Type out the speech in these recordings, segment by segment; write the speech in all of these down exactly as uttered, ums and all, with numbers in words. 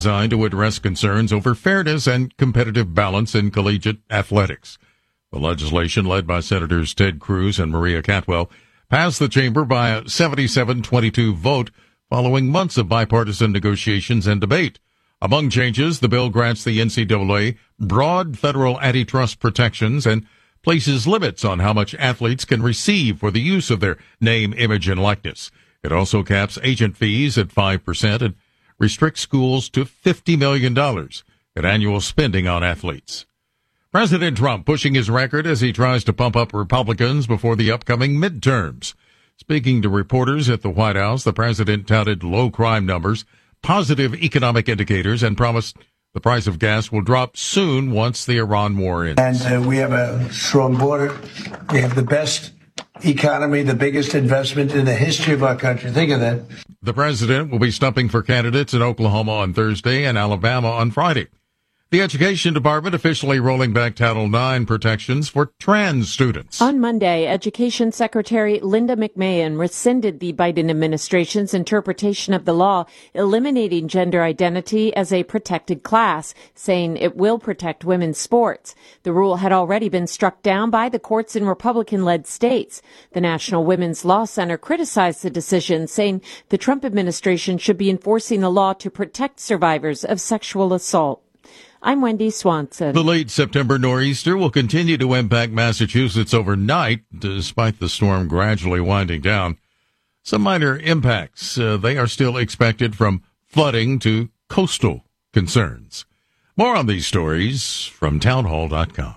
designed to address concerns over fairness and competitive balance in collegiate athletics. The legislation, led by Senators Ted Cruz and Maria Cantwell, passed the chamber by a seventy-seven twenty-two vote following months of bipartisan negotiations and debate. Among changes, the bill grants the N C double A broad federal antitrust protections and places limits on how much athletes can receive for the use of their name, image, and likeness. It also caps agent fees at five percent and restricts schools to fifty million dollars in annual spending on athletes. President Trump pushing his record as he tries to pump up Republicans before the upcoming midterms. Speaking to reporters at the White House, the president touted low crime numbers, positive economic indicators, and promised the price of gas will drop soon once the Iran war ends. And uh, we have a strong border. We have the best economy, the biggest investment in the history of our country. Think of that. The president will be stumping for candidates in Oklahoma on Thursday and Alabama on Friday. The Education Department officially rolling back Title nine protections for trans students. On Monday, Education Secretary Linda McMahon rescinded the Biden administration's interpretation of the law eliminating gender identity as a protected class, saying it will protect women's sports. The rule had already been struck down by the courts in Republican-led states. The National Women's Law Center criticized the decision, saying the Trump administration should be enforcing the law to protect survivors of sexual assault. I'm Wendy Swanson. The late September nor'easter will continue to impact Massachusetts overnight, despite the storm gradually winding down. Some minor impacts. Uh, they are still expected from flooding to coastal concerns. More on these stories from townhall dot com.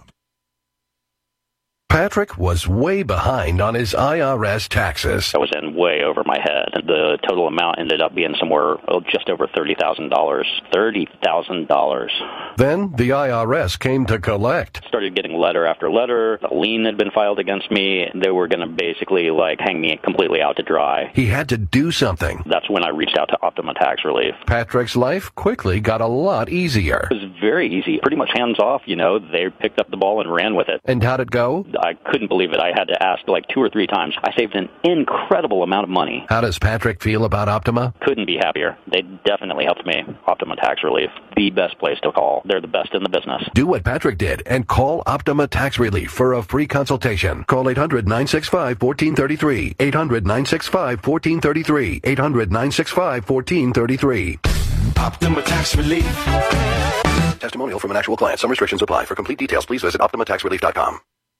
Patrick was way behind on his I R S taxes. I was in way over my head. The total amount ended up being somewhere oh, just over thirty thousand dollars. thirty thousand dollars. Then the I R S came to collect. Started getting letter after letter. A lien had been filed against me. They were going to basically like hang me completely out to dry. He had to do something. That's when I reached out to Optima Tax Relief. Patrick's life quickly got a lot easier. It was very easy. Pretty much hands off, you know. They picked up the ball and ran with it. And how'd it go? I couldn't believe it. I had to ask like two or three times. I saved an incredible amount of money. How does Patrick feel about Optima? Couldn't be happier. They definitely helped me. Optima Tax Relief, the best place to call. They're the best in the business. Do what Patrick did and call Optima Tax Relief for a free consultation. Call eight hundred nine six five one four three three. eight hundred nine six five one four three three. eight hundred nine six five one four three three. Optima Tax Relief. Testimonial from an actual client. Some restrictions apply. For complete details, please visit optima tax relief dot com.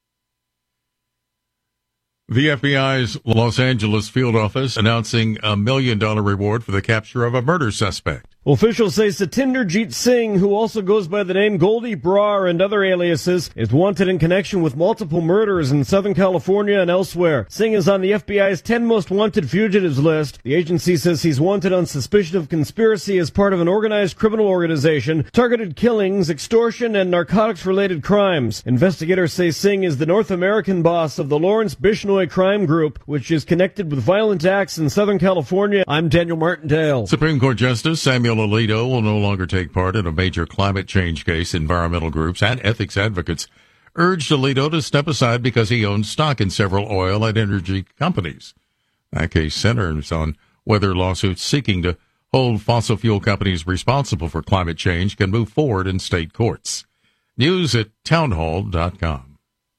The F B I's Los Angeles field office announcing a million dollar reward for the capture of a murder suspect. Officials say Satinderjeet Singh, who also goes by the name Goldie Brar and other aliases, is wanted in connection with multiple murders in Southern California and elsewhere. Singh is on the F B I's ten most wanted fugitives list. The agency says he's wanted on suspicion of conspiracy as part of an organized criminal organization, targeted killings, extortion, and narcotics-related crimes. Investigators say Singh is the North American boss of the Lawrence Bishnoi crime group, which is connected with violent acts in Southern California. I'm Daniel Martindale. Supreme Court Justice Samuel Alito will no longer take part in a major climate change case. Environmental groups and ethics advocates urged Alito to step aside because he owns stock in several oil and energy companies. That case centers on whether lawsuits seeking to hold fossil fuel companies responsible for climate change can move forward in state courts. News at townhall dot com.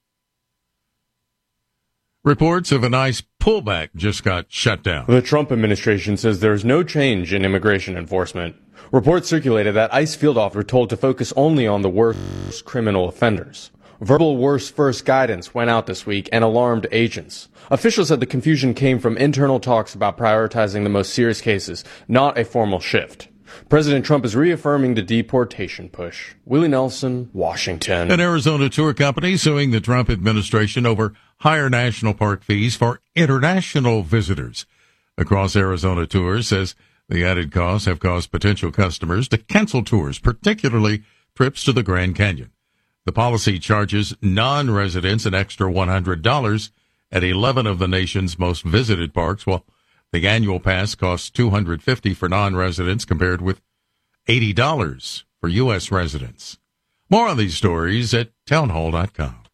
Reports of an ICE pullback just got shut down. The Trump administration says there's no change in immigration enforcement. Reports circulated that ICE field officers were told to focus only on the worst criminal offenders. Verbal worst first guidance went out this week and alarmed agents. Officials said the confusion came from internal talks about prioritizing the most serious cases, not a formal shift. President Trump is reaffirming the deportation push. Willie Nelson, Washington. An Arizona tour company suing the Trump administration over higher national park fees for international visitors. Across Arizona Tours says the added costs have caused potential customers to cancel tours, particularly trips to the Grand Canyon. The policy charges non-residents an extra one hundred dollars at eleven of the nation's most visited parks, while the annual pass costs two hundred fifty dollars for non-residents compared with eighty dollars for U S residents. More on these stories at townhall dot com.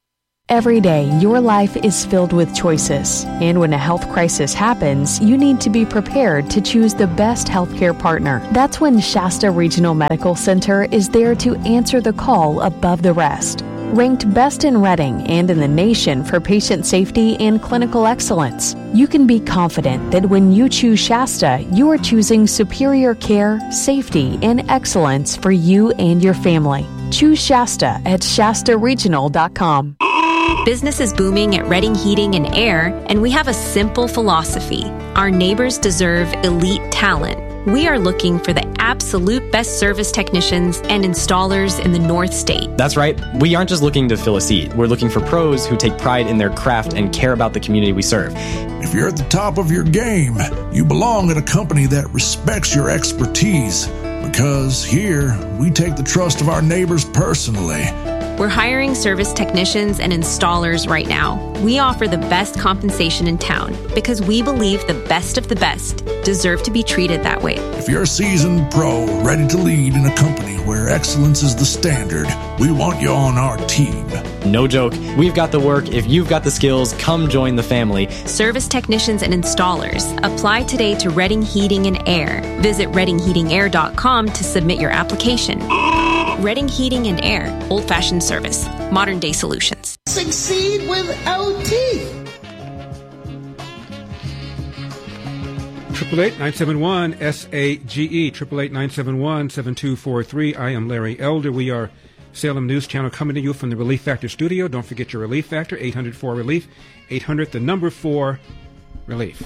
Every day, your life is filled with choices. And when a health crisis happens, you need to be prepared to choose the best healthcare partner. That's when Shasta Regional Medical Center is there to answer the call above the rest. Ranked best in Reading and in the nation for patient safety and clinical excellence, you can be confident that when you choose Shasta, you are choosing superior care, safety, and excellence for you and your family. Choose Shasta at shasta regional dot com. Business is booming at Reading Heating and Air, and we have a simple philosophy. Our neighbors deserve elite talent. We are looking for the absolute best service technicians and installers in the North State. That's right. We aren't just looking to fill a seat. We're looking for pros who take pride in their craft and care about the community we serve. If you're at the top of your game, you belong at a company that respects your expertise. Because here, we take the trust of our neighbors personally. We're hiring service technicians and installers right now. We offer the best compensation in town because we believe the best of the best deserve to be treated that way. If you're a seasoned pro ready to lead in a company where excellence is the standard, we want you on our team. No joke. We've got the work. If you've got the skills, come join the family. Service technicians and installers. Apply today to Reading Heating and Air. Visit reading heating air dot com to submit your application. Reading Heating and Air. Old-fashioned service. Modern-day solutions. Succeed without teeth. eight eight eight, nine seven one, S A G E, eight eight eight, nine seven one, seven two four three. I am Larry Elder. We are Salem News Channel coming to you from the Relief Factor studio. Don't forget your Relief Factor, eight hundred four relief, eight hundred, the number four, relief.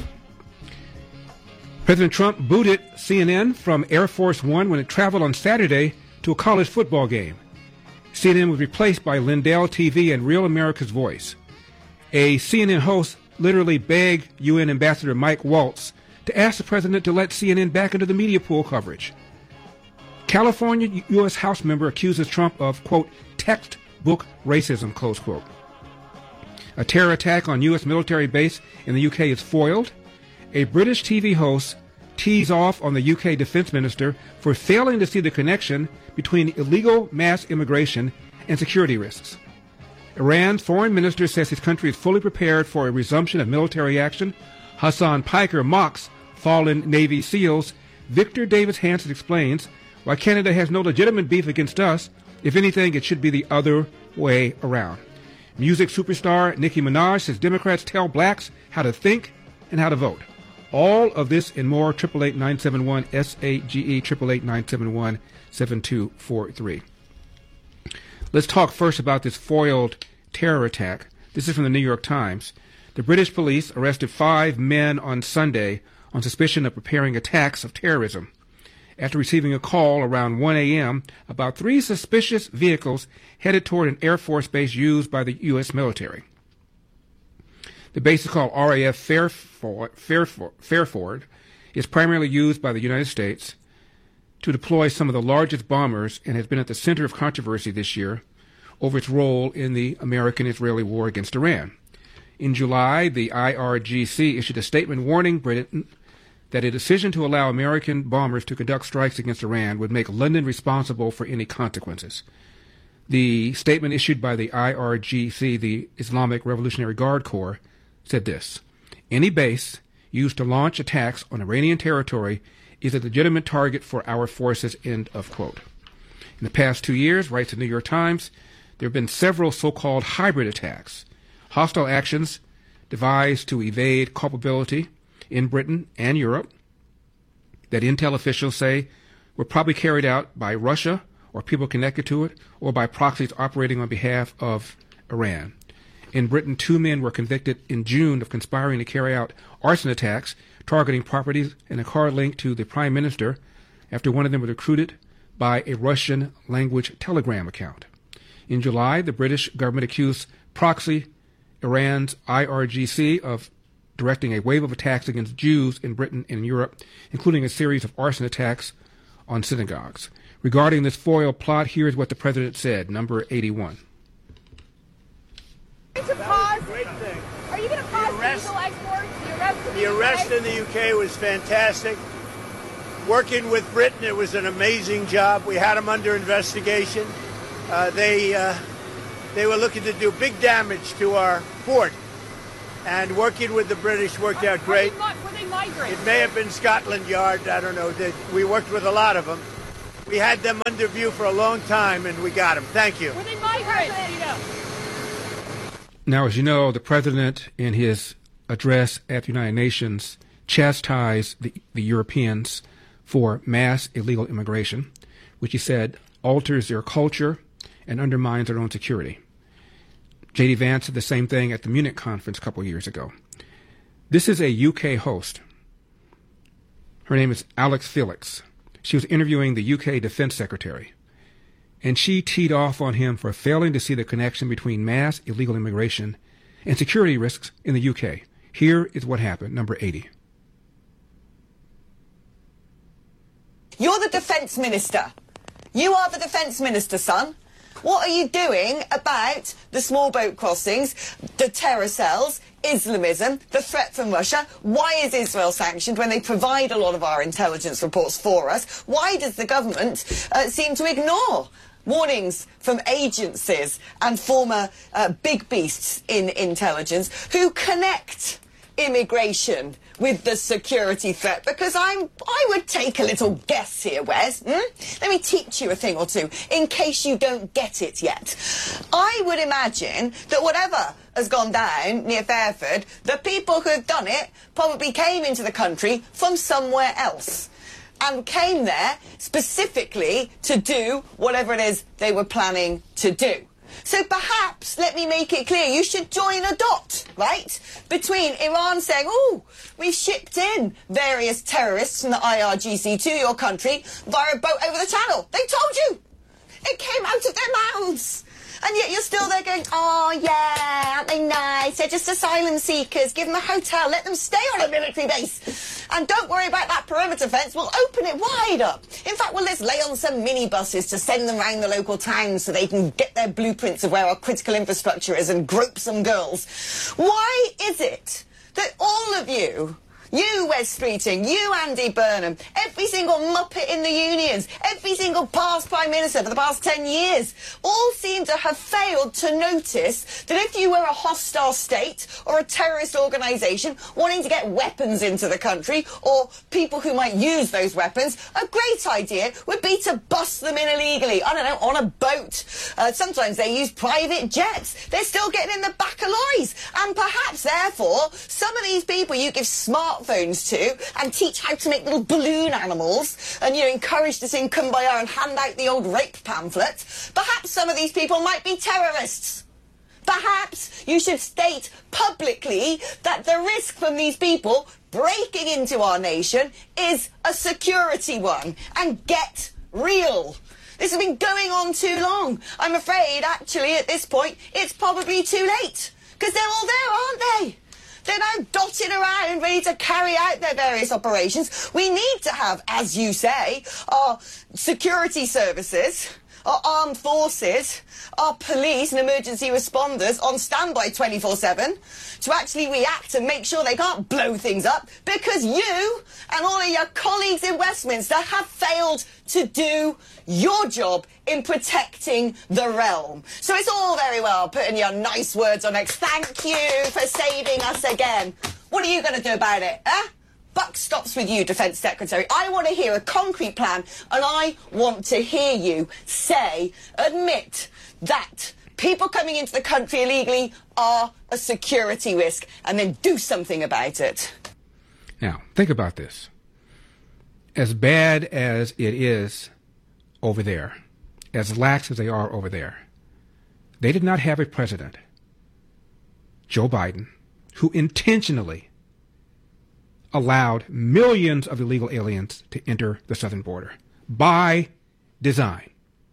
President Trump booted C N N from Air Force One when it traveled on Saturday to a college football game. C N N was replaced by Lindell T V and Real America's Voice. A C N N host literally begged U N Ambassador Mike Waltz to ask the president to let C N N back into the media pool coverage. California U S House member accuses Trump of, quote, textbook racism, close quote. A terror attack on U S military base in the U K is foiled. A British T V host tees off on the U K defense minister for failing to see the connection between illegal mass immigration and security risks. Iran's foreign minister says his country is fully prepared for a resumption of military action. Hassan Piker mocks fallen Navy SEALs. Victor Davis Hanson explains why Canada has no legitimate beef against us. If anything, it should be the other way around. Music superstar Nicki Minaj says Democrats tell blacks how to think and how to vote. All of this and more, eight eight eight, nine seven one, S A G E, eight eight eight, nine seven one, seven two four three. Let's talk first about this foiled terror attack. This is from the New York Times. The British police arrested five men on Sunday on suspicion of preparing attacks of terrorism after receiving a call around one a.m. about three suspicious vehicles headed toward an Air Force base used by the U S military. The base is called R A F Fairford, Fairford, Fairford, is primarily used by the United States to deploy some of the largest bombers and has been at the center of controversy this year over its role in the American-Israeli war against Iran. In July, the I R G C issued a statement warning Britain that a decision to allow American bombers to conduct strikes against Iran would make London responsible for any consequences. The statement issued by the I R G C, the Islamic Revolutionary Guard Corps, said this: any base used to launch attacks on Iranian territory is a legitimate target for our forces, end of quote. In the past two years, writes the New York Times, there have been several so-called hybrid attacks, hostile actions devised to evade culpability in Britain and Europe that intel officials say were probably carried out by Russia or people connected to it or by proxies operating on behalf of Iran. In Britain, two men were convicted in June of conspiring to carry out arson attacks targeting properties in a car linked to the Prime Minister after one of them was recruited by a Russian language telegram account. In July, the British government accused proxy Iran's I R G C of directing a wave of attacks against Jews in Britain and Europe, including a series of arson attacks on synagogues. Regarding this foil plot, here's what the president said, number eighty-one. To pause. Are you going to pause the illegal exports? The arrest, the arrest in the U K was fantastic. Working with Britain, it was an amazing job. We had them under investigation. Uh, they uh, They were looking to do big damage to our port. And working with the British worked out great. Were they migrants? It may have been Scotland Yard. I don't know. We worked with a lot of them. We had them under view for a long time, and we got them. Thank you. Were they migrants? Now, as you know, the president, in his address at the United Nations, chastised the, the Europeans for mass illegal immigration, which he said alters their culture and undermines their own security. J D Vance did the same thing at the Munich conference a couple of years ago. This is a U K host. Her name is Alex Felix. She was interviewing the U K Defense Secretary, and she teed off on him for failing to see the connection between mass illegal immigration and security risks in the U K. Here is what happened, number eighty. You're the defence minister. You are the defence minister, son. What are you doing about the small boat crossings, the terror cells, Islamism, the threat from Russia? Why is Israel sanctioned when they provide a lot of our intelligence reports for us? Why does the government uh, seem to ignore warnings from agencies and former uh, big beasts in intelligence who connect immigration with the security threat? Because I'm, I would take a little guess here, Wes. Hmm? Let me teach you a thing or two, in case you don't get it yet. I would imagine that whatever has gone down near Fairford, the people who have done it probably came into the country from somewhere else and came there specifically to do whatever it is they were planning to do. So perhaps, let me make it clear, you should join a dot, right, between Iran saying, oh, we've shipped in various terrorists from the I R G C to your country via a boat over the channel. They told you. It came out of their mouths. And yet you're still there going, oh, yeah, aren't they nice? They're just asylum seekers. Give them a hotel. Let them stay on a military base. And don't worry about that perimeter fence. We'll open it wide up. In fact, we'll let's lay on some minibuses to send them around the local towns so they can get their blueprints of where our critical infrastructure is and grope some girls. Why is it that all of you... You, Wes Streeting, you, Andy Burnham, every single muppet in the unions, every single past Prime Minister for the past ten years, all seem to have failed to notice that if you were a hostile state or a terrorist organisation wanting to get weapons into the country, or people who might use those weapons, a great idea would be to bust them in illegally, I don't know, on a boat. Uh, sometimes they use private jets. They're still getting in the back of lorries. And perhaps, therefore, some of these people you give smart phones to and teach how to make little balloon animals and, you know, encourage to sing Kumbaya and hand out the old rape pamphlet. Perhaps some of these people might be terrorists. Perhaps you should state publicly that the risk from these people breaking into our nation is a security one, and get real. This has been going on too long. I'm afraid, actually, at this point, it's probably too late, because they're all there, aren't they? They're now dotted around, ready to carry out their various operations. We need to have, as you say, our security services, our armed forces, our police and emergency responders on standby twenty-four seven to actually react and make sure they can't blow things up, because you and all of your colleagues in Westminster have failed to do your job in protecting the realm. So it's all very well putting your nice words on X. Thank you for saving us again. What are you going to do about it, eh? Buck stops with you, Defence Secretary. I want to hear a concrete plan, and I want to hear you say, admit that people coming into the country illegally are a security risk, and then do something about it. Now, think about this. As bad as it is over there, as lax as they are over there, they did not have a president, Joe Biden, who intentionally allowed millions of illegal aliens to enter the southern border by design.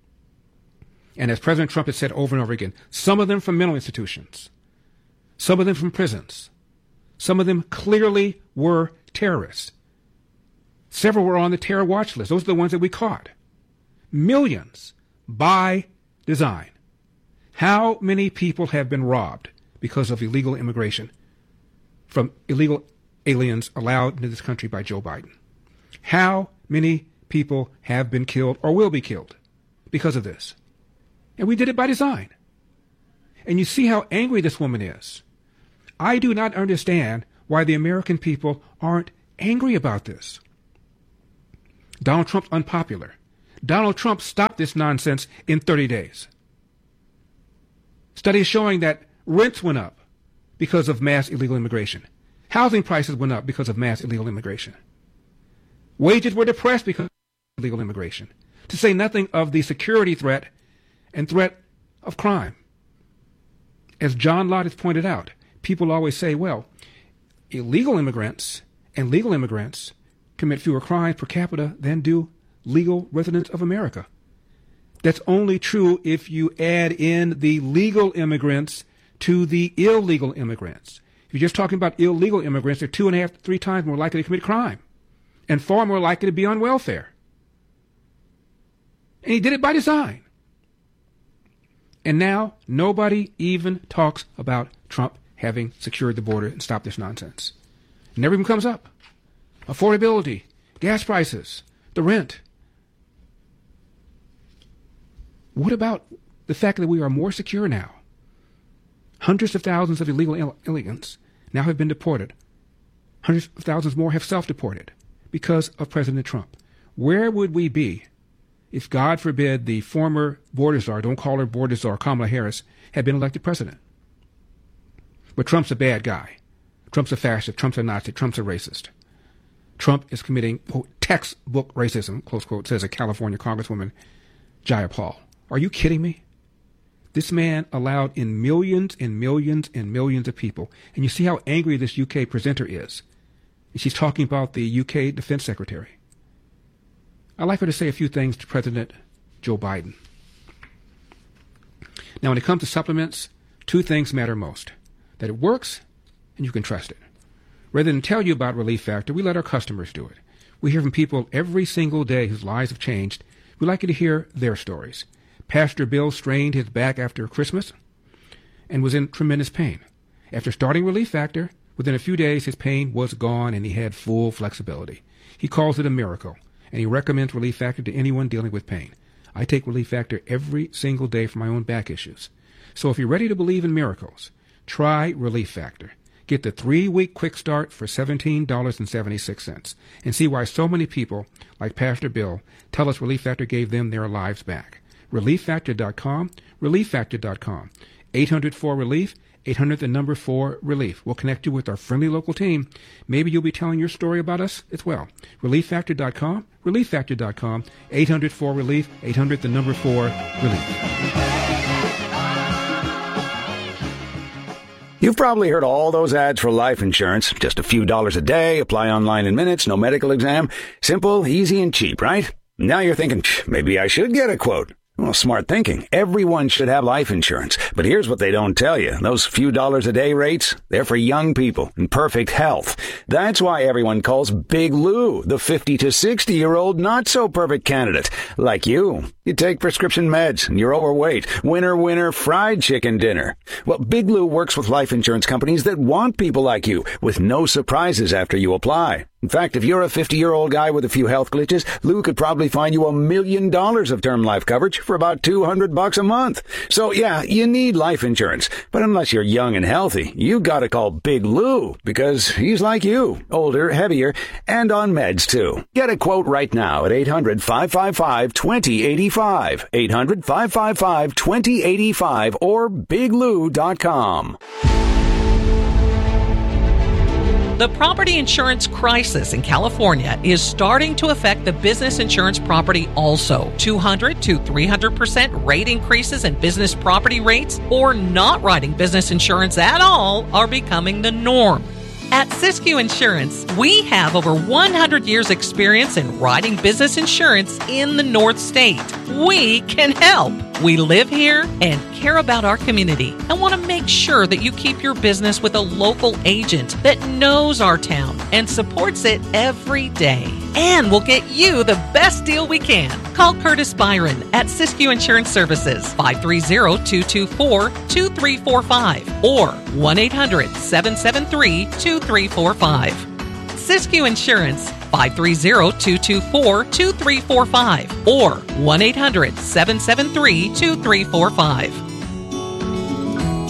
And as President Trump has said over and over again, some of them from mental institutions, some of them from prisons, some of them clearly were terrorists. Several were on the terror watch list. Those are the ones that we caught. Millions by design. How many people have been robbed because of illegal immigration from illegal aliens allowed into this country by Joe Biden? How many people have been killed or will be killed because of this? And we did it by design. And you see how angry this woman is. I do not understand why the American people aren't angry about this. Donald Trump's unpopular. Donald Trump stopped this nonsense in thirty days. Studies showing that rents went up because of mass illegal immigration. Housing prices went up because of mass illegal immigration. Wages were depressed because of illegal immigration, to say nothing of the security threat and threat of crime. As John Lott has pointed out, people always say, well, illegal immigrants and legal immigrants commit fewer crimes per capita than do legal residents of America. That's only true if you add in the legal immigrants to the illegal immigrants. If you're just talking about illegal immigrants, they're two and a half, three times more likely to commit crime and far more likely to be on welfare. And he did it by design. And now nobody even talks about Trump having secured the border and stopped this nonsense. It never even comes up. Affordability, gas prices, the rent. What about the fact that we are more secure now? Hundreds of thousands of illegal Ill- illegals now have been deported. Hundreds of thousands more have self-deported because of President Trump. Where would we be if, God forbid, the former border czar, don't call her border czar, Kamala Harris, had been elected president? But Trump's a bad guy. Trump's a fascist. Trump's a Nazi. Trump's a racist. Trump is committing, quote, textbook racism, close quote, says a California Congresswoman, Jayapal. Are you kidding me? This man allowed in millions and millions and millions of people. And you see how angry this U K presenter is. And she's talking about the U K Defense Secretary. I'd like her to say a few things to President Joe Biden. Now, when it comes to supplements, two things matter most. That it works and you can trust it. Rather than tell you about Relief Factor, we let our customers do it. We hear from people every single day whose lives have changed. We'd like you to hear their stories. Pastor Bill strained his back after Christmas and was in tremendous pain. After starting Relief Factor, within a few days his pain was gone and he had full flexibility. He calls it a miracle, and he recommends Relief Factor to anyone dealing with pain. I take Relief Factor every single day for my own back issues. So if you're ready to believe in miracles, try Relief Factor. Get the three-week quick start for seventeen dollars and seventy-six cents and see why so many people, like Pastor Bill, tell us Relief Factor gave them their lives back. relief factor dot com, relief factor dot com. eight hundred four relief, eight hundred the number four relief. We'll connect you with our friendly local team. Maybe you'll be telling your story about us as well. relief factor dot com, relief factor dot com, eight hundred four relief, eight hundred the number four relief. You've probably heard all those ads for life insurance. Just a few dollars a day, apply online in minutes, no medical exam. Simple, easy, and cheap, right? Now you're thinking, maybe I should get a quote. Well, smart thinking. Everyone should have life insurance. But here's what they don't tell you. Those few dollars a day rates, they're for young people in perfect health. That's why everyone calls Big Lou the fifty to sixty-year-old not-so-perfect candidate. Like you. You take prescription meds and you're overweight. Winner, winner, fried chicken dinner. Well, Big Lou works with life insurance companies that want people like you with no surprises after you apply. In fact, if you're a fifty-year-old guy with a few health glitches, Lou could probably find you a million dollars of term life coverage for about two hundred bucks a month. So yeah, you need life insurance. But unless you're young and healthy, you gotta call Big Lou because he's like you, older, heavier, and on meds too. Get a quote right now at eight hundred, five five five, two zero eight five, eight hundred, five five five, two zero eight five or big lou dot com. The property insurance crisis in California is starting to affect the business insurance property also. two hundred to three hundred percent rate increases in business property rates or not writing business insurance at all are becoming the norm. At Siskiyou Insurance, we have over one hundred years experience in writing business insurance in the North State. We can help. We live here and care about our community and want to make sure that you keep your business with a local agent that knows our town and supports it every day. And we'll get you the best deal we can. Call Curtis Byron at Siskiyou Insurance Services, five three zero, two two four, two three four five or one eight hundred, seven seven three, two three four five. Siskiyou Insurance, five three zero, two two four, two three four five or one eight hundred, seven seven three, two three four five.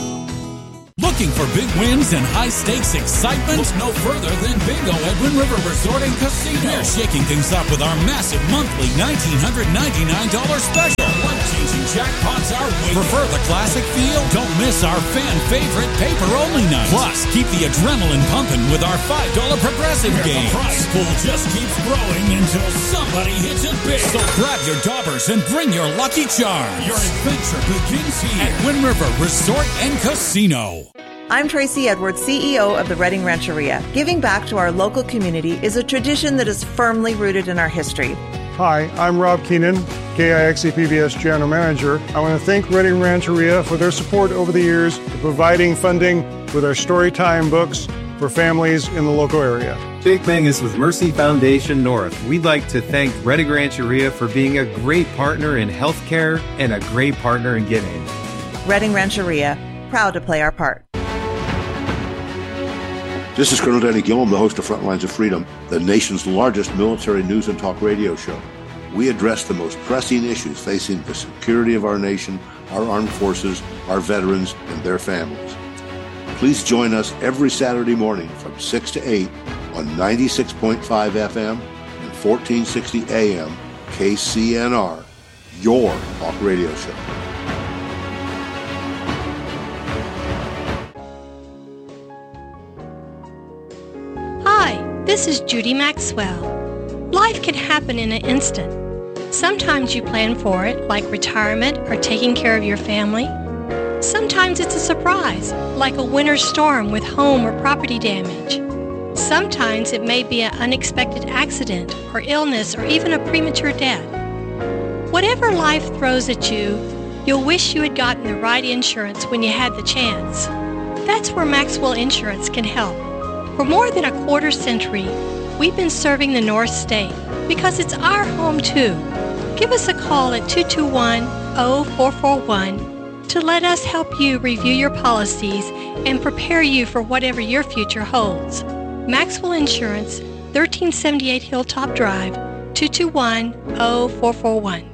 Looking for big wins and high-stakes excitement? Look no further than Bingo at Wind River Resort and Casino. We're shaking things up with our massive monthly one thousand nine hundred ninety-nine dollars special. Life-changing jackpots are waiting. Prefer the classic feel? Don't miss our fan-favorite paper-only night. Plus, keep the adrenaline pumping with our five dollar progressive game. The prize pool just keeps growing until somebody hits it big. So grab your daubers and bring your lucky charms. Your adventure begins here at Wind River Resort and Casino. I'm Tracy Edwards, C E O of the Redding Rancheria. Giving back to our local community is a tradition that is firmly rooted in our history. Hi, I'm Rob Keenan, K I X E P B S General Manager. I want to thank Redding Rancheria for their support over the years, providing funding with our Storytime books for families in the local area. Jake Mangus with Mercy Foundation North. We'd like to thank Redding Rancheria for being a great partner in healthcare and a great partner in giving. Redding Rancheria, proud to play our part. This is Colonel Danny Gillum, the host of Frontlines of Freedom, the nation's largest military news and talk radio show. We address the most pressing issues facing the security of our nation, our armed forces, our veterans, and their families. Please join us every Saturday morning from six to eight on ninety-six point five F M and fourteen sixty A M K C N R, your talk radio show. This is Judy Maxwell. Life can happen in an instant. Sometimes you plan for it, like retirement or taking care of your family. Sometimes it's a surprise, like a winter storm with home or property damage. Sometimes it may be an unexpected accident or illness or even a premature death. Whatever life throws at you, you'll wish you had gotten the right insurance when you had the chance. That's where Maxwell Insurance can help. For more than a quarter century, we've been serving the North State because it's our home too. Give us a call at two two one, zero four four one to let us help you review your policies and prepare you for whatever your future holds. Maxwell Insurance, thirteen seventy-eight Hilltop Drive, two two one, zero four four one.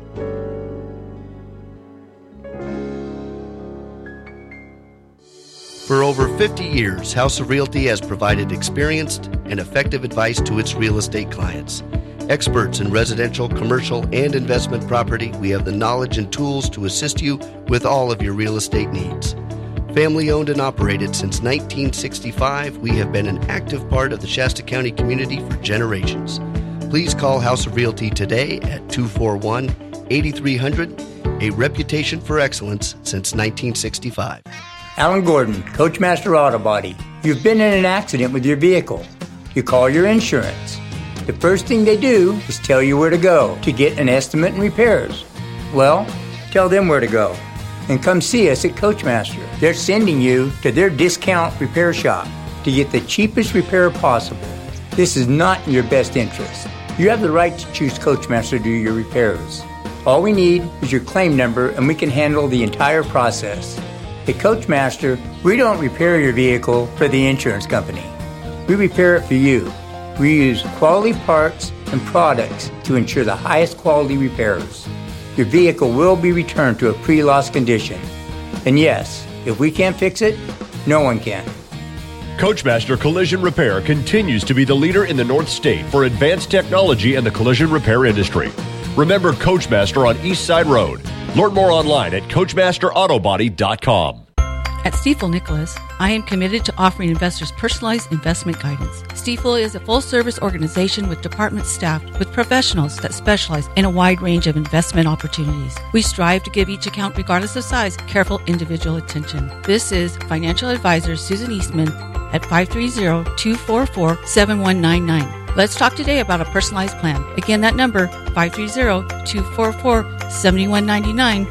For over fifty years, House of Realty has provided experienced and effective advice to its real estate clients. Experts in residential, commercial, and investment property, we have the knowledge and tools to assist you with all of your real estate needs. Family owned and operated since nineteen sixty-five, we have been an active part of the Shasta County community for generations. Please call House of Realty today at two four one, eight three hundred, a reputation for excellence since nineteen sixty-five. Alan Gordon, Coachmaster Auto Body. You've been in an accident with your vehicle. You call your insurance. The first thing they do is tell you where to go to get an estimate and repairs. Well, tell them where to go. And come see us at Coachmaster. They're sending you to their discount repair shop to get the cheapest repair possible. This is not in your best interest. You have the right to choose Coachmaster to do your repairs. All we need is your claim number and we can handle the entire process. At Coachmaster, we don't repair your vehicle for the insurance company. We repair it for you. We use quality parts and products to ensure the highest quality repairs. Your vehicle will be returned to a pre-loss condition. And yes, if we can't fix it, no one can. Coachmaster Collision Repair continues to be the leader in the North State for advanced technology and the collision repair industry. Remember Coachmaster on East Side Road. Learn more online at coachmaster auto body dot com. At Stifel Nicholas, I am committed to offering investors personalized investment guidance. Stifel is a full-service organization with departments staffed with professionals that specialize in a wide range of investment opportunities. We strive to give each account, regardless of size, careful individual attention. This is financial advisor Susan Eastman at five three zero, two four four, seven one nine nine. Let's talk today about a personalized plan. Again, that number, five three zero, two four four, seven one nine nine.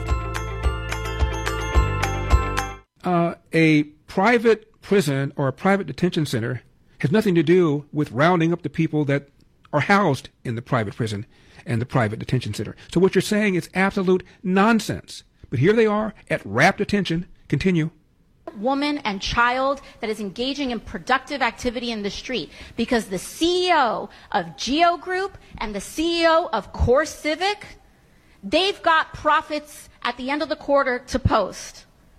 Uh, a private prison or a private detention center has nothing to do with rounding up the people that are housed in the private prison and the private detention center. So what you're saying is absolute nonsense. But here they are at wrap detention. Continue. Woman and child that is engaging in productive activity in the street because the C E O of Geo Group and the C E O of Core Civic, they've got profits at the end of the quarter to post.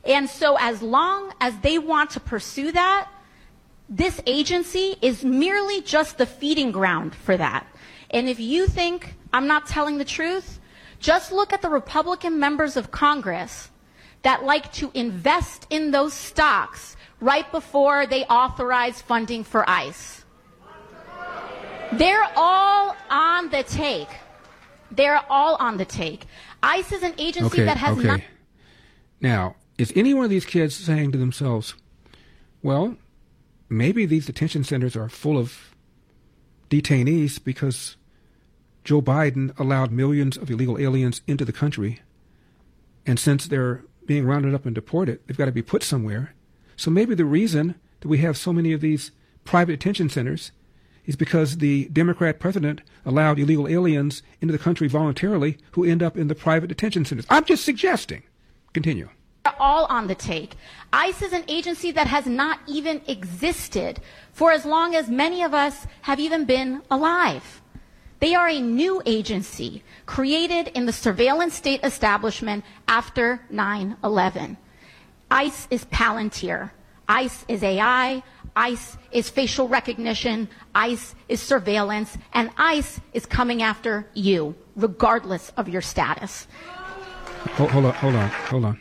And so as long as they want to pursue that, this agency is merely just the feeding ground for that. And if you think I'm not telling the truth, just look at the Republican members of Congress that like to invest in those stocks right before they authorize funding for ICE. They're all on the take. They're all on the take. ICE is an agency okay, that has okay. not... Now, is any one of these kids saying to themselves, well, maybe these detention centers are full of detainees because Joe Biden allowed millions of illegal aliens into the country, and since they're being rounded up and deported, they've got to be put somewhere. So maybe the reason that we have so many of these private detention centers is because the Democrat president allowed illegal aliens into the country voluntarily who end up in the private detention centers. I'm just suggesting. Continue. All on the take. ICE is an agency that has not even existed for as long as many of us have even been alive. They are a new agency created in the surveillance state establishment after nine eleven. ICE is Palantir. ICE is A I. ICE is facial recognition. ICE is surveillance. And ICE is coming after you, regardless of your status. Hold, hold on, hold on, hold on.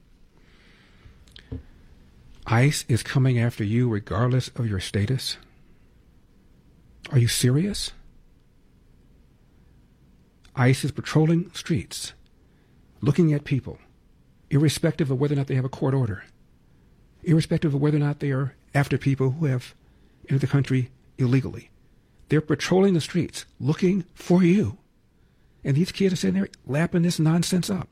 ICE is coming after you regardless of your status? Are you serious? ICE is patrolling streets, looking at people, irrespective of whether or not they have a court order, irrespective of whether or not they are after people who have entered the country illegally. They're patrolling the streets, looking for you. And these kids are sitting there lapping this nonsense up.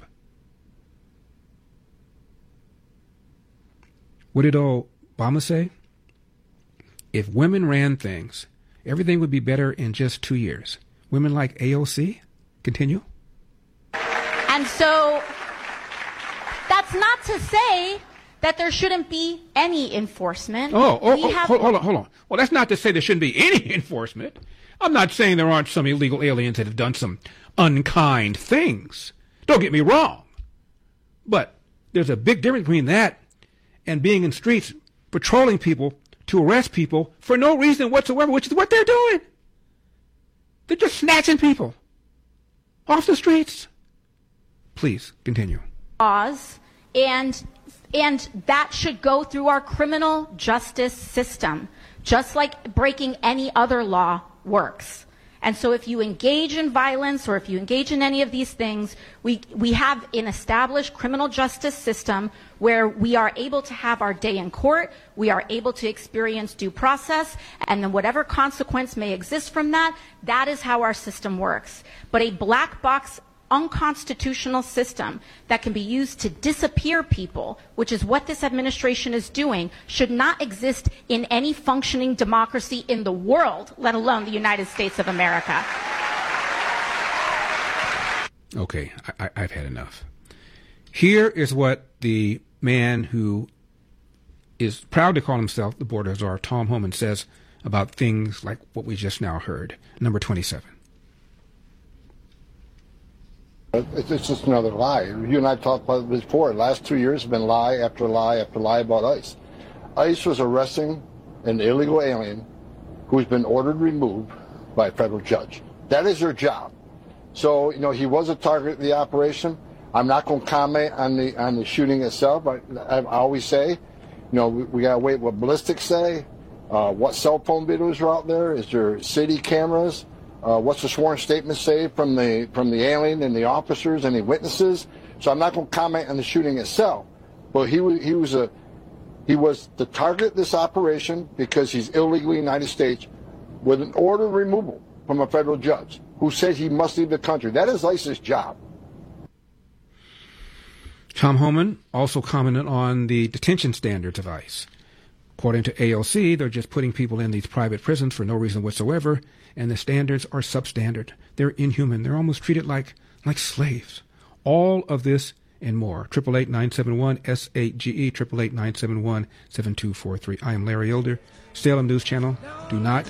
What did Obama say? If women ran things, everything would be better in just two years. Women like A O C? Continue. And so that's not to say that there shouldn't be any enforcement. Oh, oh, We oh have- hold, hold on, hold on. Well, that's not to say there shouldn't be any enforcement. I'm not saying there aren't some illegal aliens that have done some unkind things. Don't get me wrong. But there's a big difference between that and being in streets patrolling people to arrest people for no reason whatsoever, which is what they're doing. They're just snatching people off the streets. Please, continue. Laws, and and that should go through our criminal justice system, just like breaking any other law works. And so if you engage in violence or if you engage in any of these things, we, we have an established criminal justice system where we are able to have our day in court, we are able to experience due process, and then whatever consequence may exist from that, that is how our system works. But a black box unconstitutional system that can be used to disappear people, which is what this administration is doing, should not exist in any functioning democracy in the world, let alone the United States of America. Okay, I, I, I've had enough. Here is what the man who is proud to call himself the border czar, Tom Homan, says about things like what we just now heard. Number twenty-seven. It's just another lie. You and I talked about this before. The last two years have been lie after lie after lie about ICE. ICE was arresting an illegal alien who's been ordered removed by a federal judge. That is their job. So, you know, he was a target of the operation. I'm not going to comment on the on the shooting itself. I, I always say, you know, we, we got to wait what ballistics say, uh, what cell phone videos are out there. Is there city cameras? Uh, what's the sworn statement say from the from the alien and the officers, any witnesses? So I'm not going to comment on the shooting itself, but he was he was a he was the target of this operation because he's illegally in the United States with an order of removal from a federal judge who said he must leave the country. That is ICE's job. Tom Homan also commented on the detention standards of ICE. According to A O C, they're just putting people in these private prisons for no reason whatsoever, and the standards are substandard. They're inhuman. They're almost treated like like slaves. All of this and more. triple eight nine seven one S eight G E, triple eight nine seven one seven two four three. I am Larry Elder, Salem News Channel. Do not